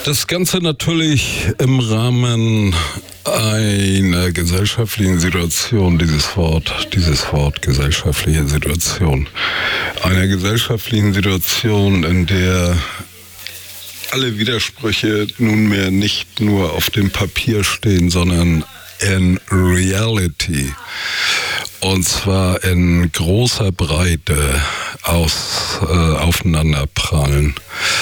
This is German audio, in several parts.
Das Ganze natürlich im Rahmen einer gesellschaftlichen Situation, dieses Wort gesellschaftliche Situation, einer gesellschaftlichen Situation, in der alle Widersprüche nunmehr nicht nur auf dem Papier stehen, sondern in Reality. Und zwar in großer Breite aufeinanderprallen.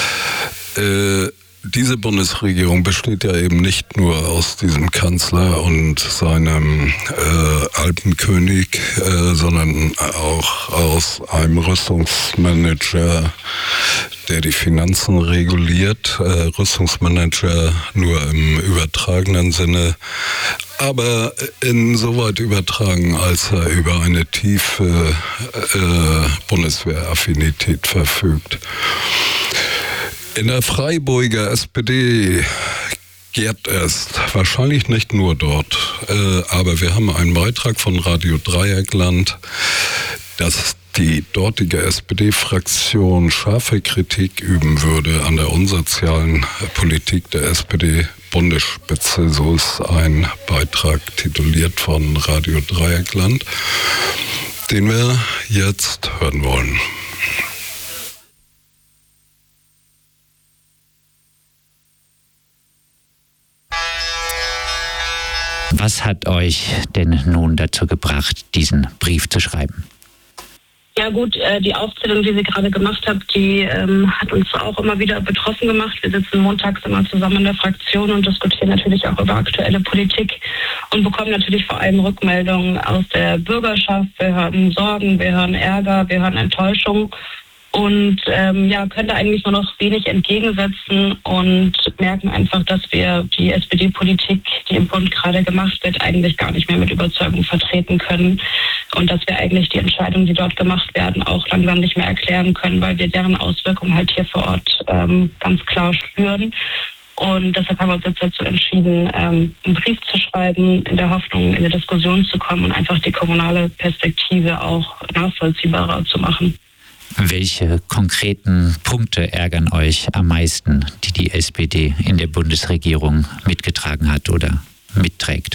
Diese Bundesregierung besteht ja eben nicht nur aus diesem Kanzler und seinem Alpenkönig, sondern auch aus einem Rüstungsmanager, der die Finanzen reguliert. Rüstungsmanager nur im übertragenen Sinne, aber insoweit übertragen, als er über eine tiefe Bundeswehraffinität verfügt. In der Freiburger SPD gärt es, wahrscheinlich nicht nur dort, aber wir haben einen Beitrag von Radio Dreieckland, dass die dortige SPD-Fraktion scharfe Kritik üben würde an der unsozialen Politik der SPD-Bundesspitze. So ist ein Beitrag tituliert von Radio Dreieckland, den wir jetzt hören wollen. Was hat euch denn nun dazu gebracht, diesen Brief zu schreiben? Ja gut, die Aufzählung, die Sie gerade gemacht haben, die hat uns auch immer wieder betroffen gemacht. Wir sitzen montags immer zusammen in der Fraktion und diskutieren natürlich auch über aktuelle Politik und bekommen natürlich vor allem Rückmeldungen aus der Bürgerschaft. Wir hören Sorgen, wir hören Ärger, wir hören Enttäuschung. Und können da eigentlich nur noch wenig entgegensetzen und merken einfach, dass wir die SPD-Politik, die im Bund gerade gemacht wird, eigentlich gar nicht mehr mit Überzeugung vertreten können. Und dass wir eigentlich die Entscheidungen, die dort gemacht werden, auch langsam nicht mehr erklären können, weil wir deren Auswirkungen halt hier vor Ort ganz klar spüren. Und deshalb haben wir uns jetzt dazu entschieden, einen Brief zu schreiben, in der Hoffnung, in eine Diskussion zu kommen und einfach die kommunale Perspektive auch nachvollziehbarer zu machen. Welche konkreten Punkte ärgern euch am meisten, die die SPD in der Bundesregierung mitgetragen hat oder mitträgt?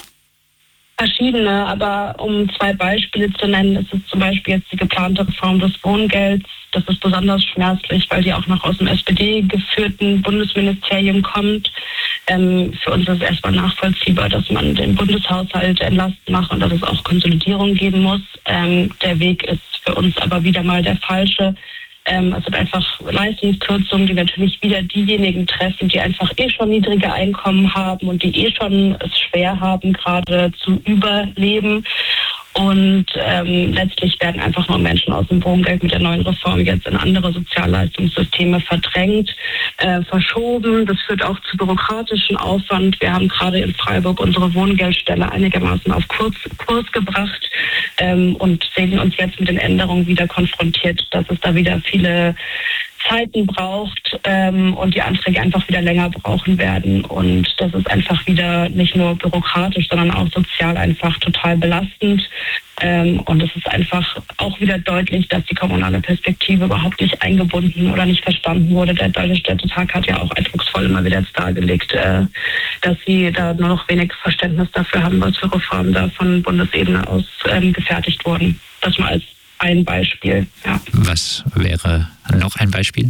Verschiedene, aber um 2 Beispiele zu nennen, ist es zum Beispiel jetzt die geplante Reform des Wohngelds. Das ist besonders schmerzlich, weil die auch noch aus dem SPD-geführten Bundesministerium kommt. Für uns ist es erstmal nachvollziehbar, dass man den Bundeshaushalt entlastend macht und dass es auch Konsolidierung geben muss. Der Weg ist für uns aber wieder mal der falsche. Es sind einfach Leistungskürzungen, die natürlich wieder diejenigen treffen, die einfach schon niedrige Einkommen haben und die schon es schwer haben, gerade zu überleben. Und letztlich werden einfach nur Menschen aus dem Wohngeld mit der neuen Reform jetzt in andere Sozialleistungssysteme verdrängt, verschoben. Das führt auch zu bürokratischen Aufwand. Wir haben gerade in Freiburg unsere Wohngeldstelle einigermaßen auf Kurs gebracht und sehen uns jetzt mit den Änderungen wieder konfrontiert, dass es da wieder viele Zeiten braucht und die Anträge einfach wieder länger brauchen werden. Und das ist einfach wieder nicht nur bürokratisch, sondern auch sozial einfach total belastend. Und es ist einfach auch wieder deutlich, dass die kommunale Perspektive überhaupt nicht eingebunden oder nicht verstanden wurde. Der Deutsche Städtetag hat ja auch eindrucksvoll immer wieder jetzt dargelegt, dass sie da nur noch wenig Verständnis dafür haben, was für Reformen da von Bundesebene aus gefertigt wurden. Das mal als ein Beispiel. Ja. Was wäre noch ein Beispiel?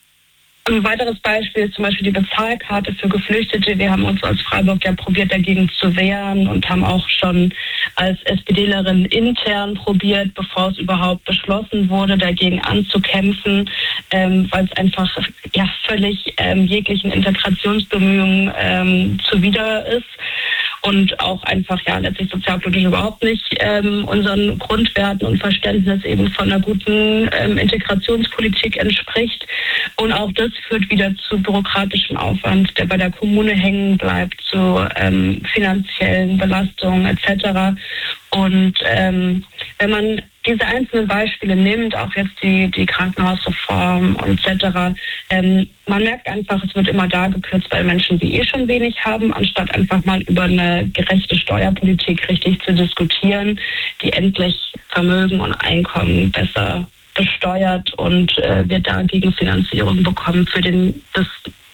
Ein weiteres Beispiel ist zum Beispiel die Bezahlkarte für Geflüchtete. Wir haben uns als Freiburg ja probiert, dagegen zu wehren und haben auch schon als SPDlerin intern probiert, bevor es überhaupt beschlossen wurde, dagegen anzukämpfen, weil es einfach völlig jeglichen Integrationsbemühungen zuwider ist. Und auch einfach letztlich sozialpolitisch überhaupt nicht unseren Grundwerten und Verständnis eben von einer guten Integrationspolitik entspricht. Und auch das führt wieder zu bürokratischem Aufwand, der bei der Kommune hängen bleibt, zu finanziellen Belastungen etc. Und wenn man diese einzelnen Beispiele nimmt, auch jetzt die Krankenhausreform etc., man merkt einfach, es wird immer da gekürzt bei Menschen, die schon wenig haben, anstatt einfach mal über eine gerechte Steuerpolitik richtig zu diskutieren, die endlich Vermögen und Einkommen besser besteuert und wir dagegen Finanzierung bekommen für das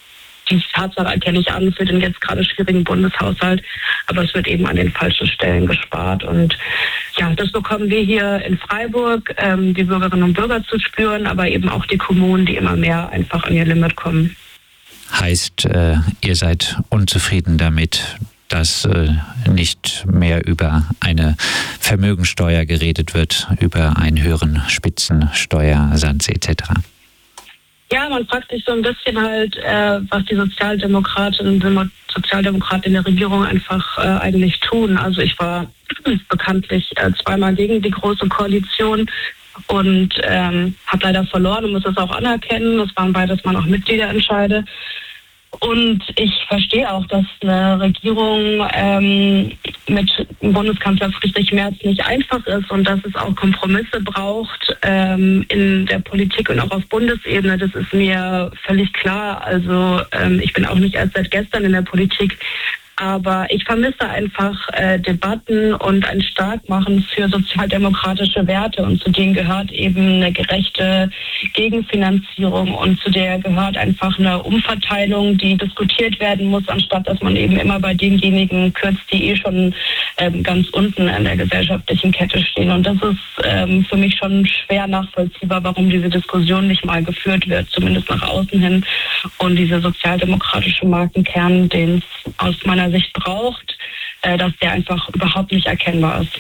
die Tatsache erkenne ich an für den jetzt gerade schwierigen Bundeshaushalt, aber es wird eben an den falschen Stellen gespart. Und ja, das bekommen wir hier in Freiburg, die Bürgerinnen und Bürger zu spüren, aber eben auch die Kommunen, die immer mehr einfach an ihr Limit kommen. Heißt, ihr seid unzufrieden damit, dass nicht mehr über eine Vermögensteuer geredet wird, über einen höheren Spitzensteuersatz etc.? Ja, man fragt sich so ein bisschen halt, was die Sozialdemokratinnen und Sozialdemokraten in der Regierung einfach eigentlich tun. Also ich war bekanntlich zweimal gegen die Große Koalition und habe leider verloren und muss das auch anerkennen. Das waren beides mal auch Mitgliederentscheide. Und ich verstehe auch, dass eine Regierung mit Bundeskanzler Friedrich Merz nicht einfach ist und dass es auch Kompromisse braucht in der Politik und auch auf Bundesebene. Das ist mir völlig klar. Also ich bin auch nicht erst seit gestern in der Politik. Aber ich vermisse einfach Debatten und ein Starkmachen für sozialdemokratische Werte. Und zu denen gehört eben eine gerechte Gegenfinanzierung. Und zu der gehört einfach eine Umverteilung, die diskutiert werden muss, anstatt dass man eben immer bei denjenigen kürzt, die schon ganz unten in der gesellschaftlichen Kette stehen. Und das ist für mich schon schwer nachvollziehbar, warum diese Diskussion nicht mal geführt wird, zumindest nach außen hin. Und dieser sozialdemokratische Markenkern, den es aus meiner Sicht braucht, dass der einfach überhaupt nicht erkennbar ist.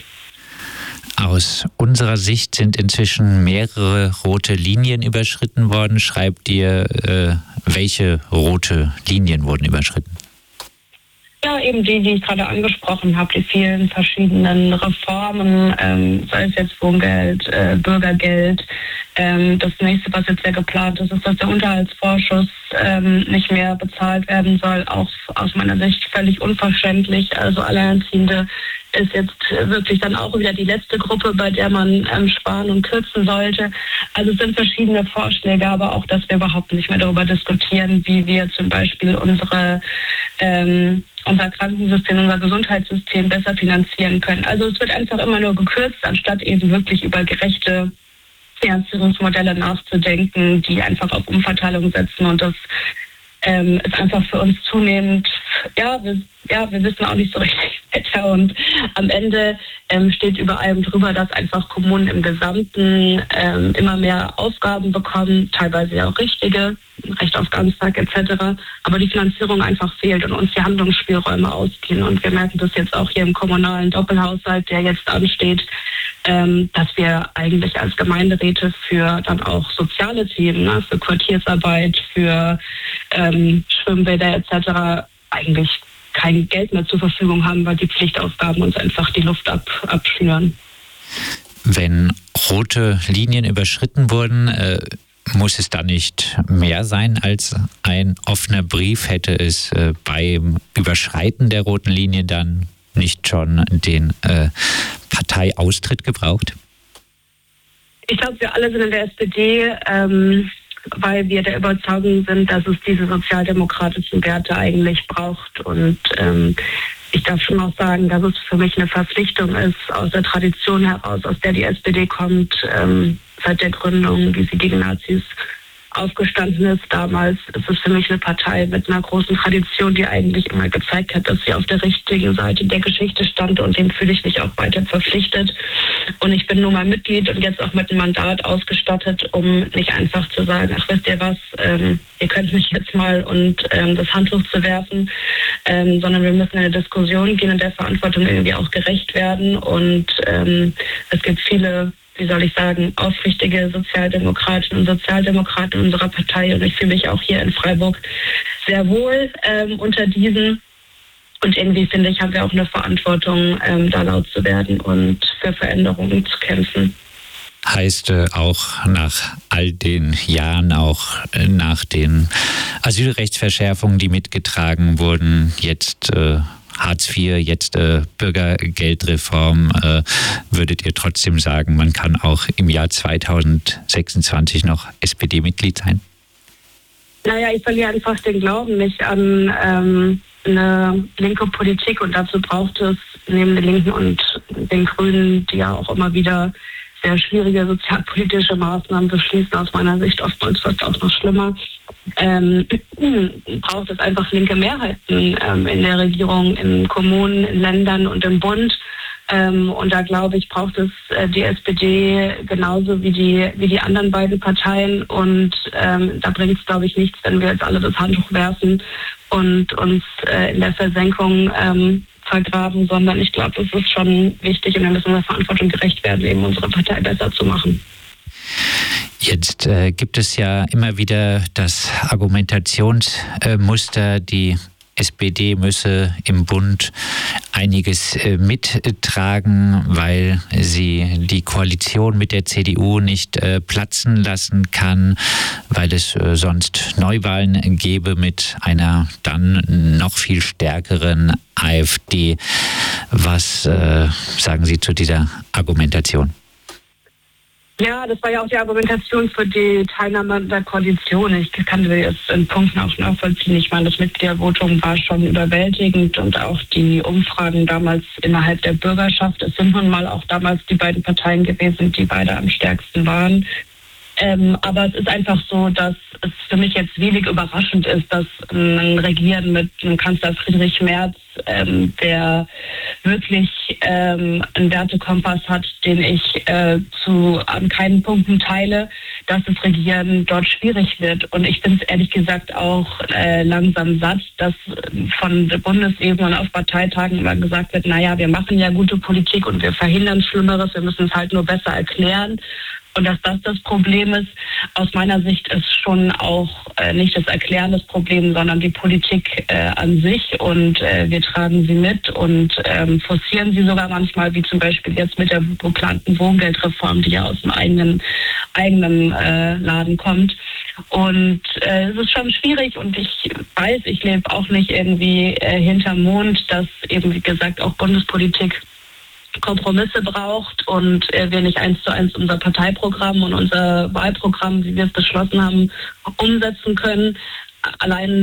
Aus unserer Sicht sind inzwischen mehrere rote Linien überschritten worden. Schreibt ihr, welche rote Linien wurden überschritten? Ja, eben die ich gerade angesprochen habe, die vielen verschiedenen Reformen, sei es jetzt Wohngeld, Bürgergeld. Das nächste, was jetzt ja geplant ist, ist, dass der Unterhaltsvorschuss nicht mehr bezahlt werden soll. Auch aus meiner Sicht völlig unverständlich. Also Alleinerziehende ist jetzt wirklich dann auch wieder die letzte Gruppe, bei der man sparen und kürzen sollte. Also es sind verschiedene Vorschläge, aber auch, dass wir überhaupt nicht mehr darüber diskutieren, wie wir zum Beispiel unser Krankensystem, unser Gesundheitssystem besser finanzieren können. Also es wird einfach immer nur gekürzt, anstatt eben wirklich über gerechte Finanzierungsmodelle nachzudenken, die einfach auf Umverteilung setzen. Und das ist einfach für uns zunehmend, wir wissen auch nicht so richtig weiter. Und am Ende steht über allem drüber, dass einfach Kommunen im Gesamten immer mehr Aufgaben bekommen, teilweise ja auch richtige, Recht auf Ganztag etc. Aber die Finanzierung einfach fehlt und uns die Handlungsspielräume ausgehen. Und wir merken das jetzt auch hier im kommunalen Doppelhaushalt, der jetzt ansteht, dass wir eigentlich als Gemeinderäte für dann auch soziale Themen, für Quartiersarbeit, für Schwimmbäder etc. eigentlich kein Geld mehr zur Verfügung haben, weil die Pflichtaufgaben uns einfach die Luft abschnüren. Wenn rote Linien überschritten wurden, muss es da nicht mehr sein als ein offener Brief? Hätte es beim Überschreiten der roten Linie dann nicht schon den Parteiaustritt gebraucht? Ich glaube, wir alle sind in der SPD, weil wir der Überzeugung sind, dass es diese sozialdemokratischen Werte eigentlich braucht. Und ich darf schon auch sagen, dass es für mich eine Verpflichtung ist, aus der Tradition heraus, aus der die SPD kommt, seit der Gründung, wie sie gegen Nazis aufgestanden ist. Damals ist es für mich eine Partei mit einer großen Tradition, die eigentlich immer gezeigt hat, dass sie auf der richtigen Seite der Geschichte stand, und dem fühle ich mich auch weiter verpflichtet. Und ich bin nun mal Mitglied und jetzt auch mit einem Mandat ausgestattet, um nicht einfach zu sagen, ach, wisst ihr was, ihr könnt mich jetzt mal und das Handtuch zu werfen, sondern wir müssen in eine Diskussion gehen und der Verantwortung irgendwie auch gerecht werden. Und es gibt viele, wie soll ich sagen, aufrichtige Sozialdemokratinnen und Sozialdemokraten in unserer Partei. Und ich fühle mich auch hier in Freiburg sehr wohl unter diesen. Und irgendwie, finde ich, haben wir auch eine Verantwortung, da laut zu werden und für Veränderungen zu kämpfen. Heißt auch nach all den Jahren, auch nach den Asylrechtsverschärfungen, die mitgetragen wurden, jetzt Hartz IV, jetzt Bürgergeldreform, würdet ihr trotzdem sagen, man kann auch im Jahr 2026 noch SPD-Mitglied sein? Naja, ich verliere einfach den Glauben nicht an eine linke Politik, und dazu braucht es neben den Linken und den Grünen, die ja auch immer wieder sehr schwierige sozialpolitische Maßnahmen beschließen, aus meiner Sicht oftmals fast auch noch schlimmer, braucht es einfach linke Mehrheiten in der Regierung, in Kommunen, in Ländern und im Bund. Und da, glaube ich, braucht es die SPD genauso wie die anderen beiden Parteien. Und da bringt es, glaube ich, nichts, wenn wir jetzt alle das Handtuch werfen und uns in der Versenkung vergraben, sondern ich glaube, es ist schon wichtig und wir müssen unserer Verantwortung gerecht werden, eben unsere Partei besser zu machen. Jetzt gibt es ja immer wieder das Argumentationsmuster, die SPD müsse im Bund einiges mittragen, weil sie die Koalition mit der CDU nicht platzen lassen kann, weil es sonst Neuwahlen gäbe mit einer dann noch viel stärkeren AfD. Was sagen Sie zu dieser Argumentation? Ja, das war ja auch die Argumentation für die Teilnahme der Koalition. Ich kann das in Punkten auch nachvollziehen. Ich meine, das Mitgliedervotum war schon überwältigend und auch die Umfragen damals innerhalb der Bürgerschaft. Es sind nun mal auch damals die beiden Parteien gewesen, die beide am stärksten waren. Aber es ist einfach so, dass es für mich jetzt wenig überraschend ist, dass ein Regieren mit einem Kanzler Friedrich Merz, der wirklich einen Wertekompass hat, den ich an keinen Punkten teile, dass das Regieren dort schwierig wird. Und ich finde es ehrlich gesagt auch langsam satt, dass von der Bundesebene und auf Parteitagen immer gesagt wird, naja, wir machen ja gute Politik und wir verhindern Schlimmeres, wir müssen es halt nur besser erklären. Und dass das Problem ist, aus meiner Sicht ist schon auch nicht das Erklären das Problem, sondern die Politik an sich. Und wir tragen sie mit und forcieren sie sogar manchmal, wie zum Beispiel jetzt mit der geplanten Wohngeldreform, die ja aus dem eigenen Laden kommt. Und es ist schon schwierig und ich weiß, ich lebe auch nicht irgendwie hinterm Mond, dass eben, wie gesagt, auch Bundespolitik Kompromisse braucht und wir nicht 1:1 unser Parteiprogramm und unser Wahlprogramm, wie wir es beschlossen haben, umsetzen können. Allein